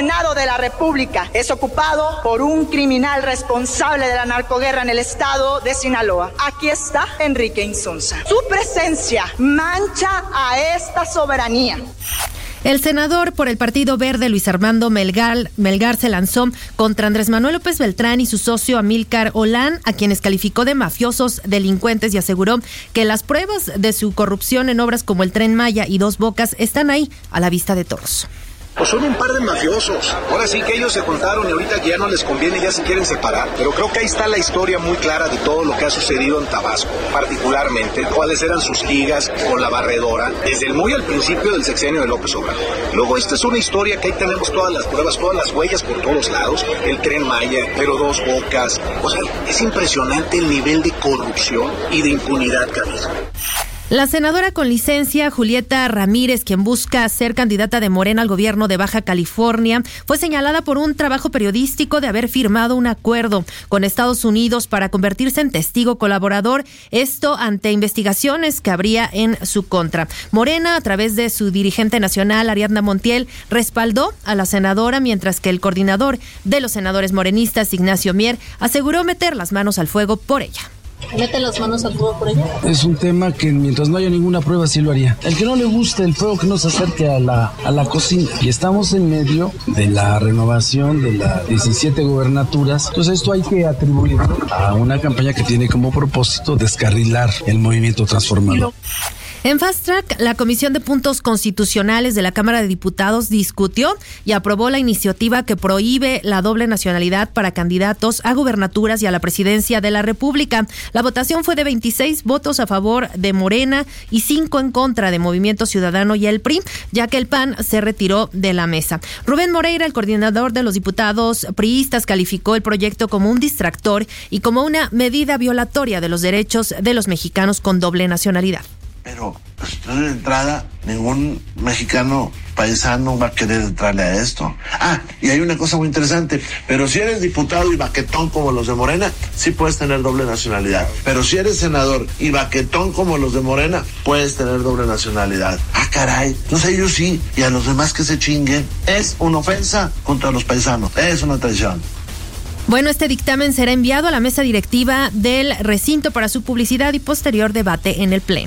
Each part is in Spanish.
Senado de la República es ocupado por un criminal responsable de la narcoguerra en el estado de Sinaloa. Aquí está Enrique Insunza. Su presencia mancha a esta soberanía. El senador por el Partido Verde, Luis Armando Melgar, se lanzó contra Andrés Manuel López Beltrán y su socio Amílcar Olán, a quienes calificó de mafiosos, delincuentes, y aseguró que las pruebas de su corrupción en obras como el Tren Maya y Dos Bocas están ahí a la vista de todos. Pues son un par de mafiosos. Ahora sí que ellos se juntaron y ahorita que ya no les conviene, ya se quieren separar. Pero creo que ahí está la historia muy clara de todo lo que ha sucedido en Tabasco, particularmente cuáles eran sus ligas con la barredora desde muy al principio del sexenio de López Obrador. Luego esta es una historia que ahí tenemos todas las pruebas, todas las huellas por todos lados, el Tren Maya, pero Dos Bocas. O sea, es impresionante el nivel de corrupción y de impunidad que ha habido. La senadora con licencia, Julieta Ramírez, quien busca ser candidata de Morena al gobierno de Baja California, fue señalada por un trabajo periodístico de haber firmado un acuerdo con Estados Unidos para convertirse en testigo colaborador, esto ante investigaciones que habría en su contra. Morena, a través de su dirigente nacional, Ariadna Montiel, respaldó a la senadora, mientras que el coordinador de los senadores morenistas, Ignacio Mier, aseguró meter las manos al fuego por ella. ¿Mete las manos al fuego por ella? Es un tema que mientras no haya ninguna prueba sí lo haría. El que no le guste el fuego, que no se acerque a la cocina. Y estamos en medio de la renovación de las 17 gubernaturas. Entonces esto hay que atribuirlo a una campaña que tiene como propósito descarrilar el movimiento transformador. En Fast Track, la Comisión de Puntos Constitucionales de la Cámara de Diputados discutió y aprobó la iniciativa que prohíbe la doble nacionalidad para candidatos a gubernaturas y a la presidencia de la República. La votación fue de 26 votos a favor de Morena y 5 en contra de Movimiento Ciudadano y el PRI, ya que el PAN se retiró de la mesa. Rubén Moreira, el coordinador de los diputados priistas, calificó el proyecto como un distractor y como una medida violatoria de los derechos de los mexicanos con doble nacionalidad. Pero de entrada, ningún mexicano paisano va a querer entrarle a esto. Y hay una cosa muy interesante, pero si eres diputado y baquetón como los de Morena, sí puedes tener doble nacionalidad. Pero si eres senador y baquetón como los de Morena, puedes tener doble nacionalidad. Caray, entonces ellos sí, y a los demás que se chinguen. Es una ofensa contra los paisanos, es una traición. Bueno, este dictamen será enviado a la mesa directiva del recinto para su publicidad y posterior debate en el Pleno.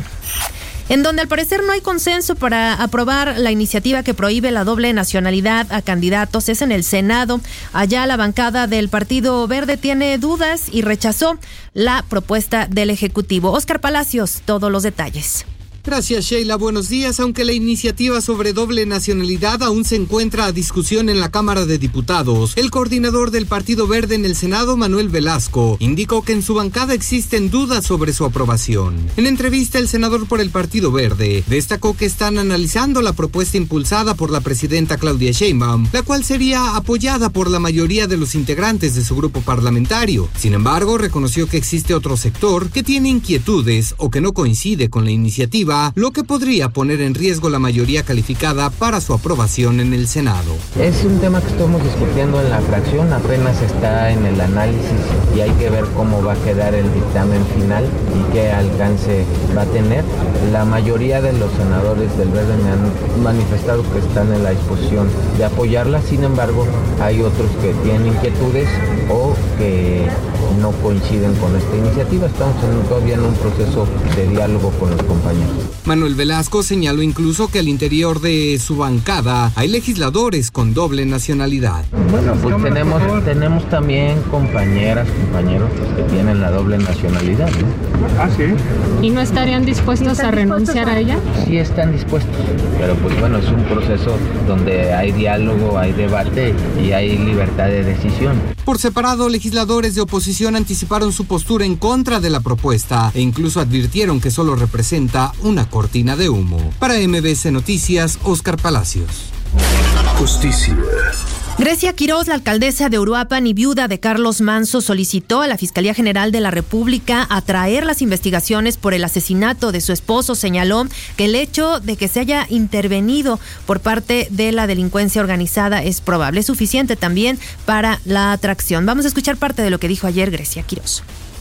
En donde al parecer no hay consenso para aprobar la iniciativa que prohíbe la doble nacionalidad a candidatos es en el Senado. Allá la bancada del Partido Verde tiene dudas y rechazó la propuesta del Ejecutivo. Óscar Palacios, todos los detalles. Gracias, Sheila. Buenos días. Aunque la iniciativa sobre doble nacionalidad aún se encuentra a discusión en la Cámara de Diputados, el coordinador del Partido Verde en el Senado, Manuel Velasco, indicó que en su bancada existen dudas sobre su aprobación. En entrevista, el senador por el Partido Verde destacó que están analizando la propuesta impulsada por la presidenta Claudia Sheinbaum, la cual sería apoyada por la mayoría de los integrantes de su grupo parlamentario. Sin embargo, reconoció que existe otro sector que tiene inquietudes o que no coincide con la iniciativa, lo que podría poner en riesgo la mayoría calificada para su aprobación en el Senado. Es un tema que estamos discutiendo en la fracción, apenas está en el análisis y hay que ver cómo va a quedar el dictamen final y qué alcance va a tener. La mayoría de los senadores del Verde me han manifestado que están en la disposición de apoyarla, sin embargo, hay otros que tienen inquietudes o que no coinciden con esta iniciativa. Estamos todavía en un proceso de diálogo con los compañeros. Manuel Velasco señaló incluso que al interior de su bancada hay legisladores con doble nacionalidad. Bueno, pues tenemos también compañeros que tienen la doble nacionalidad, ¿no? ¿Sí? ¿Y no estarían dispuestos a renunciar a ella? Sí están dispuestos, pero pues bueno, es un proceso donde hay diálogo, hay debate y hay libertad de decisión. Por separado, legisladores de oposición anticiparon su postura en contra de la propuesta e incluso advirtieron que solo representa una cortina de humo. Para MBC Noticias, Óscar Palacios. Justicia. Grecia Quiroz, la alcaldesa de Uruapan y viuda de Carlos Manso, solicitó a la Fiscalía General de la República atraer las investigaciones por el asesinato de su esposo. Señaló que el hecho de que se haya intervenido por parte de la delincuencia organizada es probable, es suficiente también para la atracción. Vamos a escuchar parte de lo que dijo ayer Grecia Quiroz.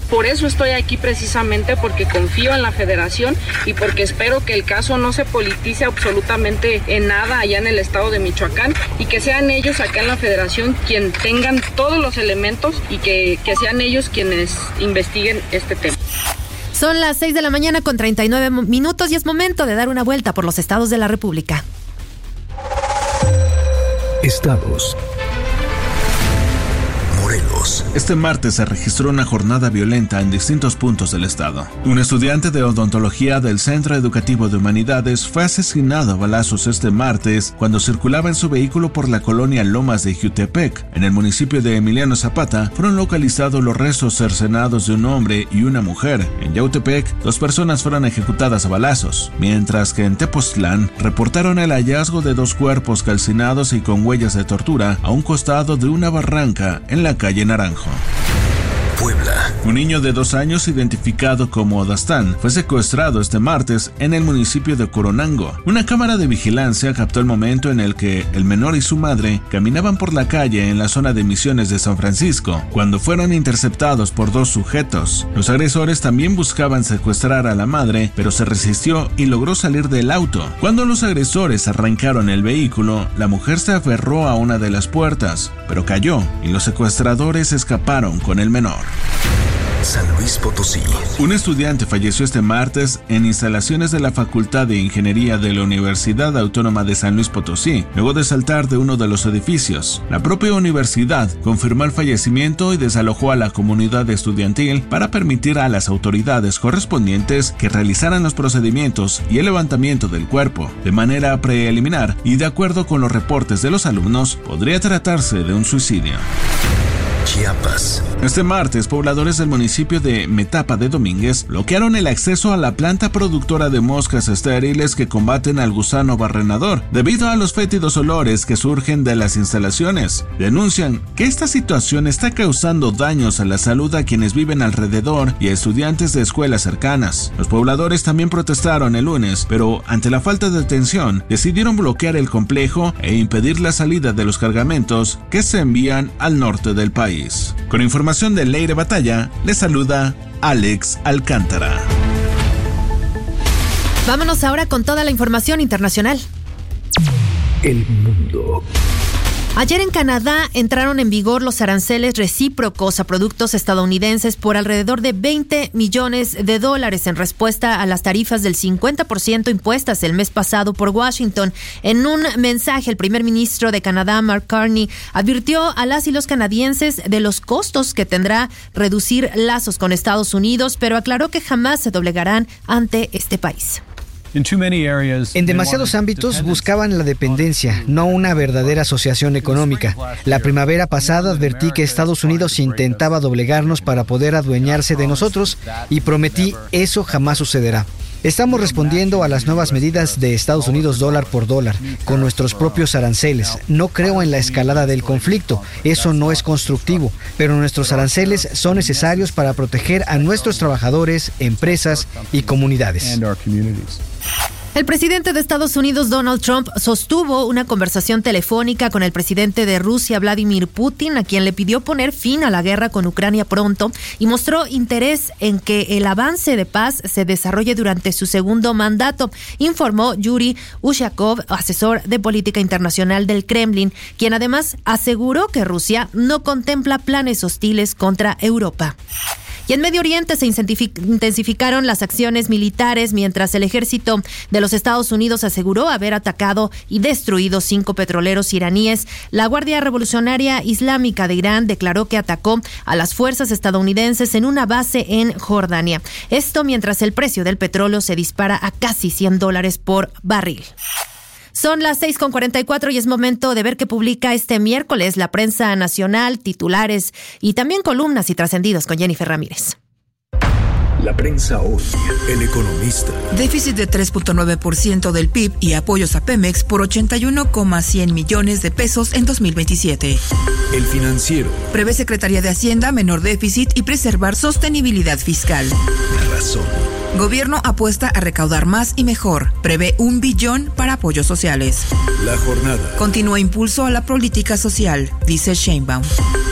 Por eso estoy aquí precisamente, porque confío en la federación y porque espero que el caso no se politice absolutamente en nada allá en el estado de Michoacán y que sean ellos acá en la federación quien tengan todos los elementos y que sean ellos quienes investiguen este tema. Son las 6 de la mañana con 39 minutos y es momento de dar una vuelta por los estados de la República. Estados. Morelos. Este martes se registró una jornada violenta en distintos puntos del estado. Un estudiante de odontología del Centro Educativo de Humanidades fue asesinado a balazos este martes cuando circulaba en su vehículo por la colonia Lomas de Jiutepec. En el municipio de Emiliano Zapata fueron localizados los restos cercenados de un hombre y una mujer. En Yautepec, 2 personas fueron ejecutadas a balazos, mientras que en Tepoztlán reportaron el hallazgo de 2 cuerpos calcinados y con huellas de tortura a un costado de una barranca en la calle Naranjo. Puebla. Un niño de 2 años identificado como Dastán fue secuestrado este martes en el municipio de Coronango. Una cámara de vigilancia captó el momento en el que el menor y su madre caminaban por la calle en la zona de Misiones de San Francisco, cuando fueron interceptados por 2 sujetos. Los agresores también buscaban secuestrar a la madre, pero se resistió y logró salir del auto. Cuando los agresores arrancaron el vehículo, la mujer se aferró a una de las puertas, pero cayó y los secuestradores escaparon con el menor. San Luis Potosí. Un estudiante falleció este martes en instalaciones de la Facultad de Ingeniería de la Universidad Autónoma de San Luis Potosí, luego de saltar de uno de los edificios. La propia universidad confirmó el fallecimiento y desalojó a la comunidad estudiantil para permitir a las autoridades correspondientes que realizaran los procedimientos y el levantamiento del cuerpo. De manera preliminar y de acuerdo con los reportes de los alumnos, podría tratarse de un suicidio. Chiapas. Este martes, pobladores del municipio de Metapa de Domínguez bloquearon el acceso a la planta productora de moscas estériles que combaten al gusano barrenador, debido a los fétidos olores que surgen de las instalaciones. Denuncian que esta situación está causando daños a la salud a quienes viven alrededor y a estudiantes de escuelas cercanas. Los pobladores también protestaron el lunes, pero ante la falta de atención, decidieron bloquear el complejo e impedir la salida de los cargamentos que se envían al norte del país. Con información de Leire Batalla, les saluda Alex Alcántara. Vámonos ahora con toda la información internacional. El mundo. Ayer en Canadá entraron en vigor los aranceles recíprocos a productos estadounidenses por alrededor de $20 millones en respuesta a las tarifas del 50% impuestas el mes pasado por Washington. En un mensaje, el primer ministro de Canadá, Mark Carney, advirtió a las y los canadienses de los costos que tendrá reducir lazos con Estados Unidos, pero aclaró que jamás se doblegarán ante este país. En demasiados ámbitos buscaban la dependencia, no una verdadera asociación económica. La primavera pasada advertí que Estados Unidos intentaba doblegarnos para poder adueñarse de nosotros y prometí eso jamás sucederá. Estamos respondiendo a las nuevas medidas de Estados Unidos dólar por dólar, con nuestros propios aranceles. No creo en la escalada del conflicto, eso no es constructivo, pero nuestros aranceles son necesarios para proteger a nuestros trabajadores, empresas y comunidades. El presidente de Estados Unidos, Donald Trump, sostuvo una conversación telefónica con el presidente de Rusia, Vladimir Putin, a quien le pidió poner fin a la guerra con Ucrania pronto y mostró interés en que el avance de paz se desarrolle durante su segundo mandato, informó Yuri Ushakov, asesor de política internacional del Kremlin, quien además aseguró que Rusia no contempla planes hostiles contra Europa. Y en Medio Oriente se intensificaron las acciones militares mientras el ejército de los Estados Unidos aseguró haber atacado y destruido 5 petroleros iraníes. La Guardia Revolucionaria Islámica de Irán declaró que atacó a las fuerzas estadounidenses en una base en Jordania. Esto mientras el precio del petróleo se dispara a casi $100 por barril. Son las 6:44 y es momento de ver qué publica este miércoles la prensa nacional, titulares y también columnas y trascendidos con Jennifer Ramírez. La prensa hoy. El Economista. Déficit de 3.9% del PIB y apoyos a Pemex por 81,100 millones de pesos en 2027. El Financiero. Prevé Secretaría de Hacienda menor déficit y preservar sostenibilidad fiscal. La Razón. Gobierno apuesta a recaudar más y mejor. Prevé $1 billón para apoyos sociales. La Jornada. Continúa impulso a la política social, dice Sheinbaum.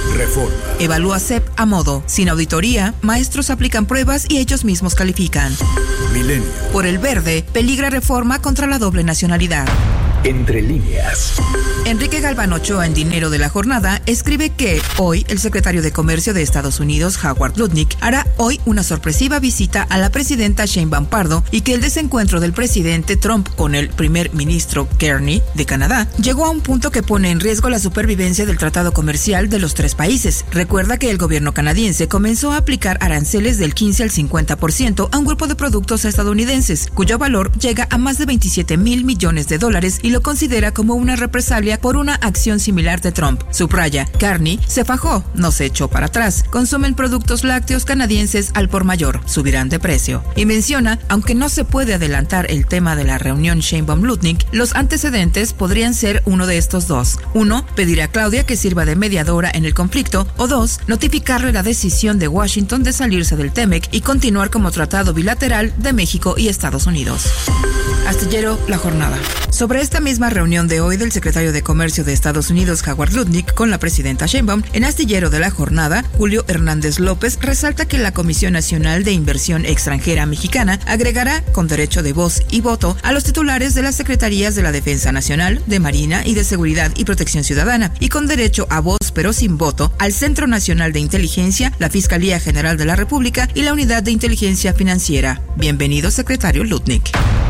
Reforma. Evalúa CEP a modo. Sin auditoría, maestros aplican pruebas y ellos mismos califican. Milenio. Por el verde, peligra reforma contra la doble nacionalidad. Entre líneas. Enrique Galván Ochoa, en Dinero de la Jornada, escribe que hoy el secretario de Comercio de Estados Unidos, Howard Lutnick, hará hoy una sorpresiva visita a la presidenta Sheinbaum Pardo y que el desencuentro del presidente Trump con el primer ministro Carney de Canadá llegó a un punto que pone en riesgo la supervivencia del tratado comercial de los tres países. Recuerda que el gobierno canadiense comenzó a aplicar aranceles del 15 al 50% a un grupo de productos estadounidenses, cuyo valor llega a más de $27 mil millones y lo considera como una represalia por una acción similar de Trump. Subraya, Carney se fajó, no se echó para atrás. Consumen productos lácteos canadienses al por mayor, subirán de precio. Y menciona, aunque no se puede adelantar el tema de la reunión Sheinbaum-Lutnick, los antecedentes podrían ser uno de estos dos. 1. Pedir a Claudia que sirva de mediadora en el conflicto, o 2. Notificarle la decisión de Washington de salirse del TEMEC y continuar como tratado bilateral de México y Estados Unidos. Astillero La Jornada. Sobre esta misma reunión de hoy del secretario de Comercio de Estados Unidos, Howard Lutnick, con la presidenta Sheinbaum, en Astillero de La Jornada, Julio Hernández López resalta que la Comisión Nacional de Inversión Extranjera Mexicana agregará, con derecho de voz y voto, a los titulares de las Secretarías de la Defensa Nacional, de Marina y de Seguridad y Protección Ciudadana, y con derecho a voz pero sin voto, al Centro Nacional de Inteligencia, la Fiscalía General de la República y la Unidad de Inteligencia Financiera. Bienvenido, secretario Lutnick.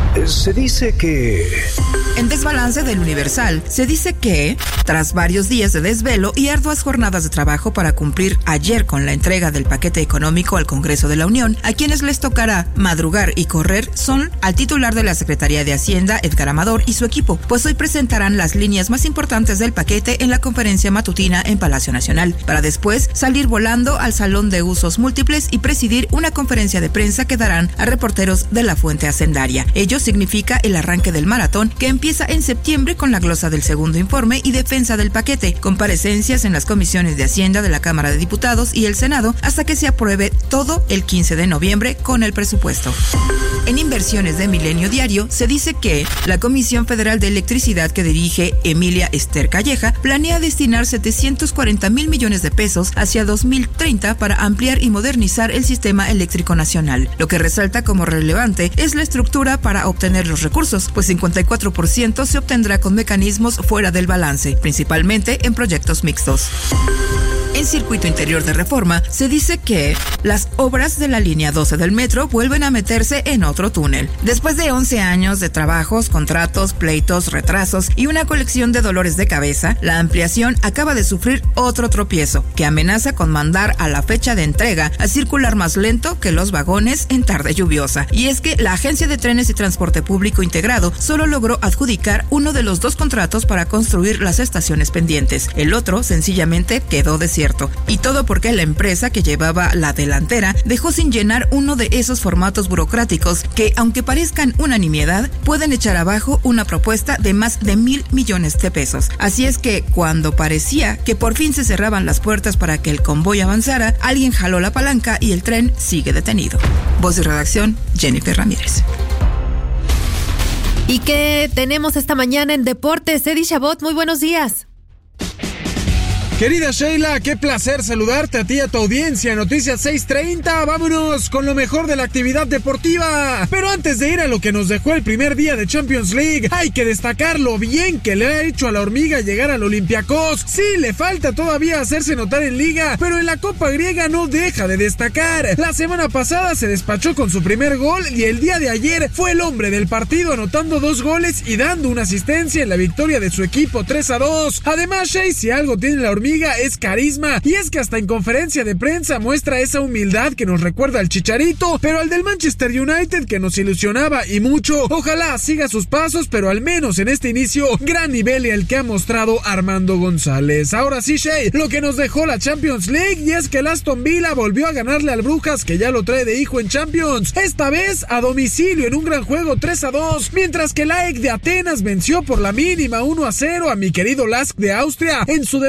Se dice que... En Desbalance del Universal, se dice que, tras varios días de desvelo y arduas jornadas de trabajo para cumplir ayer con la entrega del paquete económico al Congreso de la Unión, a quienes les tocará madrugar y correr son al titular de la Secretaría de Hacienda, Edgar Amador, y su equipo, pues hoy presentarán las líneas más importantes del paquete en la conferencia matutina en Palacio Nacional, para después salir volando al Salón de Usos Múltiples y presidir una conferencia de prensa que darán a reporteros de la fuente hacendaria. Ello significa el arranque del maratón, que empieza en septiembre con la glosa del segundo informe y defensa del paquete, comparecencias en las comisiones de Hacienda de la Cámara de Diputados y el Senado, hasta que se apruebe todo el 15 de noviembre con el presupuesto. En Inversiones de Milenio Diario se dice que la Comisión Federal de Electricidad que dirige Emilia Ester Calleja planea destinar 740 mil millones de pesos hacia 2030 para ampliar y modernizar el sistema eléctrico nacional. Lo que resalta como relevante es la estructura para obtener los recursos, pues 54% se obtendrá con mecanismos fuera del balance, principalmente en proyectos mixtos. En Circuito Interior de Reforma se dice que las obras de la línea 12 del metro vuelven a meterse en otro túnel. Después de 11 años de trabajos, contratos, pleitos, retrasos y una colección de dolores de cabeza, la ampliación acaba de sufrir otro tropiezo que amenaza con mandar a la fecha de entrega a circular más lento que los vagones en tarde lluviosa. Y es que la Agencia de Trenes y Transporte Público Integrado solo logró adjudicar uno de los dos contratos para construir las estaciones pendientes. El otro sencillamente quedó desierto. Y todo porque la empresa que llevaba la delantera dejó sin llenar uno de esos formatos burocráticos que, aunque parezcan una nimiedad, pueden echar abajo una propuesta de más de 1,000 millones de pesos. Así es que, cuando parecía que por fin se cerraban las puertas para que el convoy avanzara, alguien jaló la palanca y el tren sigue detenido. Voz de redacción, Jennifer Ramírez. ¿Y qué tenemos esta mañana en Deportes? Eddie Chabot, muy buenos días. Querida Sheila, qué placer saludarte a ti y a tu audiencia. Noticias 6:30, vámonos con lo mejor de la actividad deportiva. Pero antes de ir a lo que nos dejó el primer día de Champions League, hay que destacar lo bien que le ha hecho a la hormiga llegar al Olympiacos. Sí, le falta todavía hacerse notar en Liga, pero en la Copa Griega no deja de destacar. La semana pasada se despachó con su primer gol y el día de ayer fue el hombre del partido, anotando 2 goles y dando una asistencia en la victoria de su equipo 3-2. Además, Shea, si algo tiene la hormiga es carisma, y es que hasta en conferencia de prensa muestra esa humildad que nos recuerda al Chicharito, pero al del Manchester United, que nos ilusionaba y mucho. Ojalá siga sus pasos, pero al menos en este inicio, gran nivel y el que ha mostrado Armando González. Ahora sí, Shea, lo que nos dejó la Champions League, y es que el Aston Villa volvió a ganarle al Brujas, que ya lo trae de hijo en Champions, esta vez a domicilio en un gran juego 3-2, mientras que el AEK de Atenas venció por la mínima 1-0 a mi querido Lask de Austria en su debut en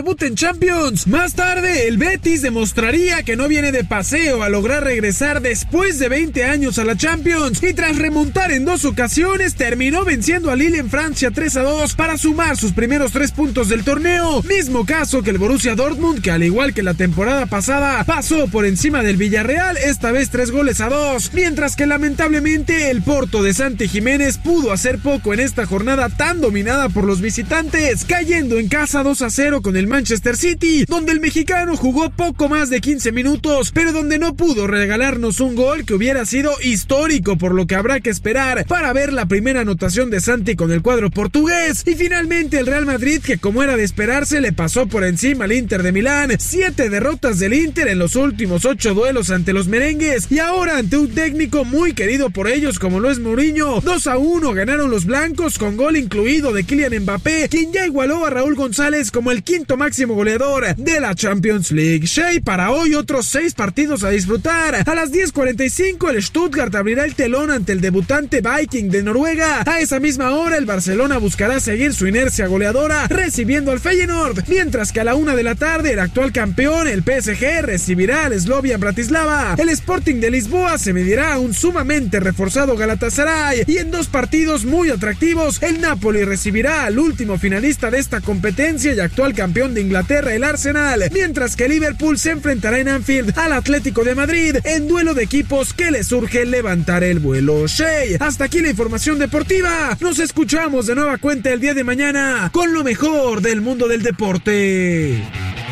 Champions. Más tarde, el Betis demostraría que no viene de paseo a lograr regresar después de 20 años a la Champions, y tras remontar en 2 ocasiones, terminó venciendo a Lille en Francia 3-2 para sumar sus primeros 3 puntos del torneo, mismo caso que el Borussia Dortmund, que al igual que la temporada pasada pasó por encima del Villarreal, esta vez 3-2, mientras que lamentablemente el Porto de Santi Jiménez pudo hacer poco en esta jornada tan dominada por los visitantes, cayendo en casa 2-0 con el Manchester City, donde el mexicano jugó poco más de 15 minutos, pero donde no pudo regalarnos un gol que hubiera sido histórico, por lo que habrá que esperar para ver la primera anotación de Santi con el cuadro portugués. Y finalmente el Real Madrid, que como era de esperarse, le pasó por encima al Inter de Milán, 7 derrotas del Inter en los últimos 8 duelos ante los merengues, y ahora ante un técnico muy querido por ellos como lo es Mourinho, 2-1 ganaron los blancos con gol incluido de Kylian Mbappé, quien ya igualó a Raúl González como el 5º máximo goleador de la Champions League. Shea, para hoy otros 6 partidos a disfrutar. A las 10:45 el Stuttgart abrirá el telón ante el debutante Viking de Noruega. A esa misma hora el Barcelona buscará seguir su inercia goleadora recibiendo al Feyenoord, mientras que a la 1 de la tarde el actual campeón, el PSG, recibirá al Slavia Bratislava. El Sporting de Lisboa se medirá a un sumamente reforzado Galatasaray, y en 2 partidos muy atractivos el Napoli recibirá al último finalista de esta competencia y actual campeón de Inglaterra, el Arsenal, mientras que Liverpool se enfrentará en Anfield al Atlético de Madrid en duelo de equipos que le surge levantar el vuelo. Shea, hasta aquí la información deportiva. Nos escuchamos de nueva cuenta el día de mañana con lo mejor del mundo del deporte.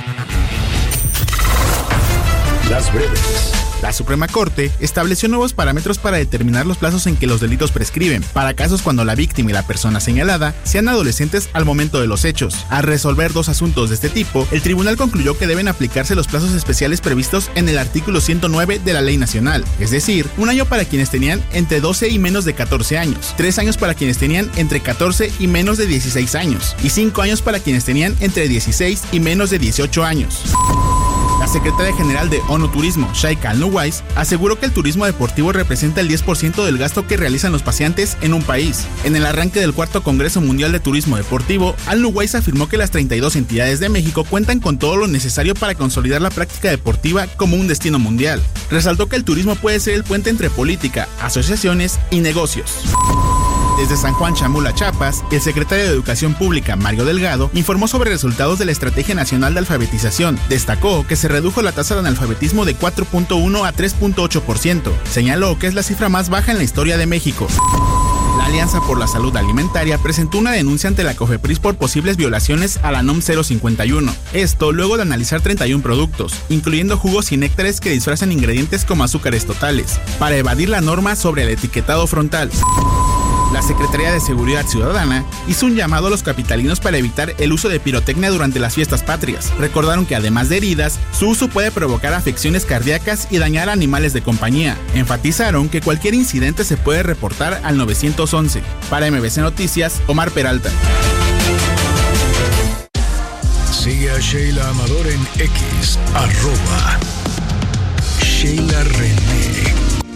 Las breves. La Suprema Corte estableció nuevos parámetros para determinar los plazos en que los delitos prescriben, para casos cuando la víctima y la persona señalada sean adolescentes al momento de los hechos. Al resolver 2 asuntos de este tipo, el tribunal concluyó que deben aplicarse los plazos especiales previstos en el artículo 109 de la Ley Nacional, es decir, 1 año para quienes tenían entre 12 y menos de 14 años, 3 años para quienes tenían entre 14 y menos de 16 años, y 5 años para quienes tenían entre 16 y menos de 18 años. La secretaria general de ONU Turismo, Sheikha Al-Nuwais, aseguró que el turismo deportivo representa el 10% del gasto que realizan los paseantes en un país. En el arranque del 4º Congreso Mundial de Turismo Deportivo, Al-Nuwais afirmó que las 32 entidades de México cuentan con todo lo necesario para consolidar la práctica deportiva como un destino mundial. Resaltó que el turismo puede ser el puente entre política, asociaciones y negocios. Desde San Juan Chamula, Chiapas, el secretario de Educación Pública, Mario Delgado, informó sobre resultados de la Estrategia Nacional de Alfabetización. Destacó que se redujo la tasa de analfabetismo de 4.1 a 3.8%. Señaló que es la cifra más baja en la historia de México. La Alianza por la Salud Alimentaria presentó una denuncia ante la COFEPRIS por posibles violaciones a la NOM 051. Esto luego de analizar 31 productos, incluyendo jugos y néctares que disfrazan ingredientes como azúcares totales, para evadir la norma sobre el etiquetado frontal. La Secretaría de Seguridad Ciudadana hizo un llamado a los capitalinos para evitar el uso de pirotecnia durante las fiestas patrias. Recordaron que además de heridas, su uso puede provocar afecciones cardíacas y dañar a animales de compañía. Enfatizaron que cualquier incidente se puede reportar al 911. Para MBC Noticias, Omar Peralta. Sigue a Sheila Amador en X, @SheilaRené.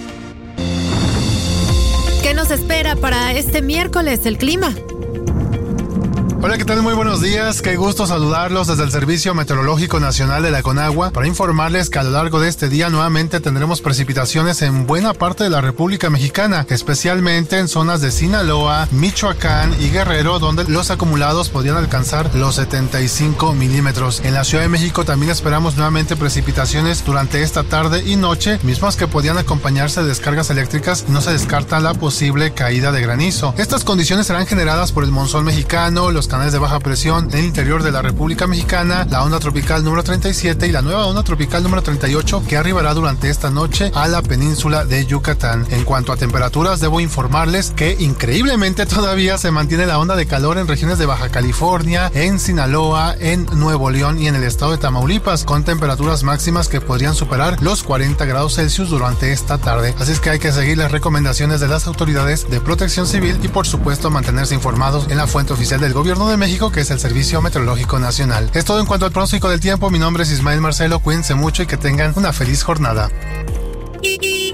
¿Qué nos espera para este miércoles el clima? Hola, ¿qué tal? Muy buenos días. Qué gusto saludarlos desde el Servicio Meteorológico Nacional de la Conagua para informarles que a lo largo de este día nuevamente tendremos precipitaciones en buena parte de la República Mexicana, especialmente en zonas de Sinaloa, Michoacán y Guerrero, donde los acumulados podrían alcanzar los 75 milímetros. En la Ciudad de México también esperamos nuevamente precipitaciones durante esta tarde y noche, mismas que podrían acompañarse de descargas eléctricas y no se descarta la posible caída de granizo. Estas condiciones serán generadas por el monzón mexicano, los canales de baja presión en el interior de la República Mexicana, la onda tropical número 37 y la nueva onda tropical número 38 que arribará durante esta noche a la península de Yucatán. En cuanto a temperaturas, debo informarles que increíblemente todavía se mantiene la onda de calor en regiones de Baja California, en Sinaloa, en Nuevo León y en el estado de Tamaulipas, con temperaturas máximas que podrían superar los 40 grados Celsius durante esta tarde. Así es que hay que seguir las recomendaciones de las autoridades de protección civil y por supuesto mantenerse informados en la fuente oficial del Gobierno de México, que es el Servicio Meteorológico Nacional. Es todo en cuanto al pronóstico del tiempo. Mi nombre es Ismael Marcelo. Cuídense mucho y que tengan una feliz jornada.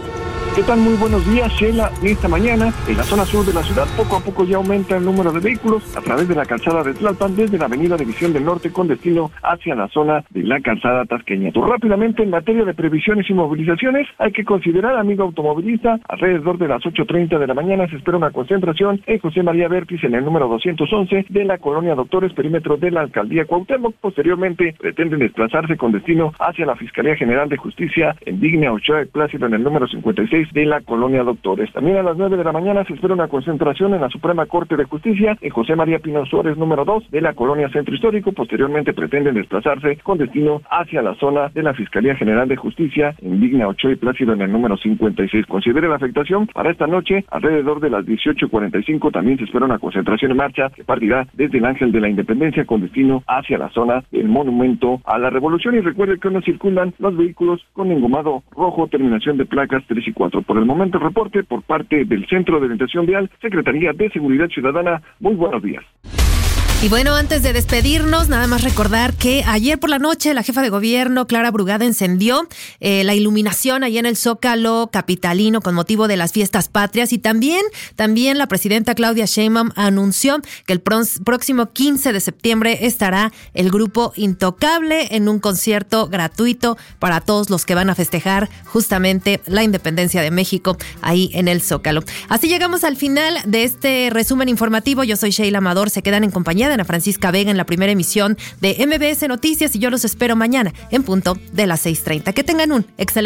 ¿Qué tal? Muy buenos días, Sheila. Esta mañana, en la zona sur de la ciudad, poco a poco ya aumenta el número de vehículos a través de la calzada de Tlalpan, desde la avenida División del Norte con destino hacia la zona de la calzada tasqueña. Rápidamente, en materia de previsiones y movilizaciones, hay que considerar, amigo automovilista, alrededor de las 8:30 de la mañana se espera una concentración en José María Vértiz en el número 211 de la colonia Doctores, perímetro de la alcaldía Cuauhtémoc. Posteriormente, pretenden desplazarse con destino hacia la Fiscalía General de Justicia en Digna Ochoa y Plácido en el número 56 de la colonia Doctores. También a las 9 de la mañana se espera una concentración en la Suprema Corte de Justicia en José María Pino Suárez número 2 de la colonia Centro Histórico. Posteriormente pretenden desplazarse con destino hacia la zona de la Fiscalía General de Justicia en Digna Ochoa y Plácido en el número 56. Considere la afectación para esta noche, alrededor de las 18:45 también se espera una concentración en marcha que partirá desde el Ángel de la Independencia con destino hacia la zona del Monumento a la Revolución. Y recuerde que no circulan los vehículos con engomado rojo, terminación de placas 3 y 4. Por el momento, el reporte por parte del Centro de Orientación Vial, Secretaría de Seguridad Ciudadana. Muy buenos días. Y bueno, antes de despedirnos, nada más recordar que ayer por la noche la jefa de gobierno, Clara Brugada, encendió la iluminación allá en el Zócalo capitalino con motivo de las fiestas patrias, y también la presidenta Claudia Sheinbaum anunció que el próximo 15 de septiembre estará el grupo Intocable en un concierto gratuito para todos los que van a festejar justamente la independencia de México ahí en el Zócalo. Así llegamos al final de este resumen informativo. Yo soy Sheila Amador. Se quedan en compañía de Ana Francisca Vega en la primera emisión de MBS Noticias y yo los espero mañana en punto de las 6:30. Que tengan un excelente